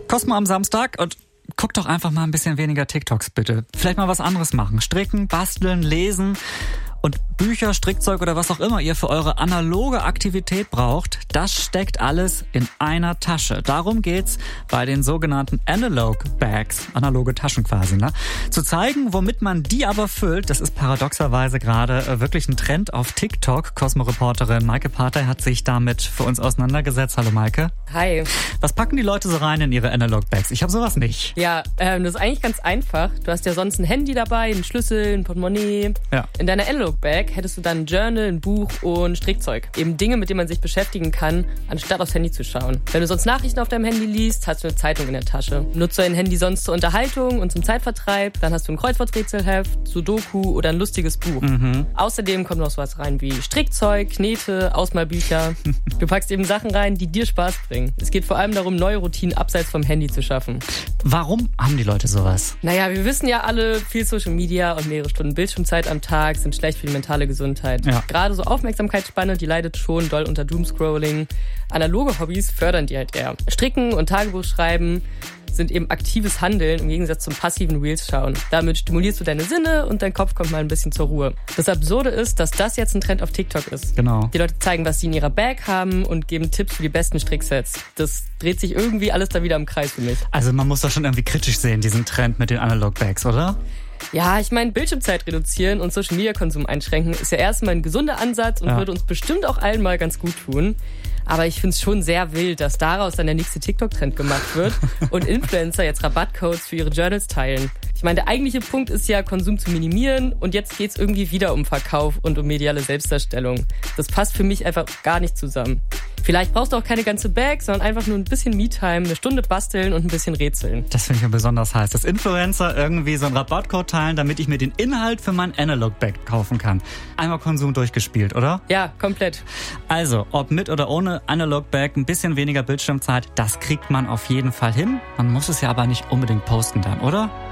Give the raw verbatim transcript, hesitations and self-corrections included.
Cosmo am Samstag und guck doch einfach mal ein bisschen weniger TikToks, bitte. Vielleicht mal was anderes machen. Stricken, basteln, lesen. Und Bücher, Strickzeug oder was auch immer ihr für eure analoge Aktivität braucht, das steckt alles in einer Tasche. Darum geht's bei den sogenannten Analog Bags, analoge Taschen quasi, ne? Zu zeigen, womit man die aber füllt, das ist paradoxerweise gerade wirklich ein Trend auf TikTok. Cosmo-Reporterin Maike Partey hat sich damit für uns auseinandergesetzt. Hallo Maike. Hi. Was packen die Leute so rein in ihre Analog Bags? Ich habe sowas nicht. Ja, ähm, das ist eigentlich ganz einfach. Du hast ja sonst ein Handy dabei, einen Schlüssel, ein Portemonnaie. Ja. In deiner Analog Bag hättest du dann ein Journal, ein Buch und Strickzeug. Eben Dinge, mit denen man sich beschäftigen kann, anstatt aufs Handy zu schauen. Wenn du sonst Nachrichten auf deinem Handy liest, hast du eine Zeitung in der Tasche. Nutzt du dein Handy sonst zur Unterhaltung und zum Zeitvertreib, dann hast du ein Kreuzworträtselheft, Sudoku oder ein lustiges Buch. Mhm. Außerdem kommt noch sowas rein wie Strickzeug, Knete, Ausmalbücher. Du packst eben Sachen rein, die dir Spaß bringen. Es geht vor allem darum, neue Routinen abseits vom Handy zu schaffen. Warum haben die Leute sowas? Naja, wir wissen ja alle, viel Social Media und mehrere Stunden Bildschirmzeit am Tag sind schlecht für die mentale Gesundheit. Ja. Gerade so Aufmerksamkeitsspanne, die leidet schon doll unter Doomscrolling. Analoge Hobbys fördern die halt eher. Stricken und Tagebuch schreiben sind eben aktives Handeln im Gegensatz zum passiven Reels schauen. Damit stimulierst du deine Sinne und dein Kopf kommt mal ein bisschen zur Ruhe. Das Absurde ist, dass das jetzt ein Trend auf TikTok ist. Genau. Die Leute zeigen, was sie in ihrer Bag haben und geben Tipps für die besten Stricksets. Das dreht sich irgendwie alles da wieder im Kreis für mich. Also man muss doch schon irgendwie kritisch sehen, diesen Trend mit den Analog Bags, oder? Ja, ich meine, Bildschirmzeit reduzieren und Social-Media-Konsum einschränken ist ja erstmal ein gesunder Ansatz und ja. würde uns bestimmt auch allen mal ganz gut tun. Aber ich finde es schon sehr wild, dass daraus dann der nächste TikTok-Trend gemacht wird und Influencer jetzt Rabattcodes für ihre Journals teilen. Ich meine, der eigentliche Punkt ist ja, Konsum zu minimieren und jetzt geht's irgendwie wieder um Verkauf und um mediale Selbstdarstellung. Das passt für mich einfach gar nicht zusammen. Vielleicht brauchst du auch keine ganze Bag, sondern einfach nur ein bisschen Me-Time, eine Stunde basteln und ein bisschen rätseln. Das finde ich ja besonders heiß, dass Influencer irgendwie so einen Rabattcode teilen, damit ich mir den Inhalt für mein Analog-Bag kaufen kann. Einmal Konsum durchgespielt, oder? Ja, komplett. Also, ob mit oder ohne Analog-Bag, ein bisschen weniger Bildschirmzeit, das kriegt man auf jeden Fall hin. Man muss es ja aber nicht unbedingt posten dann, oder?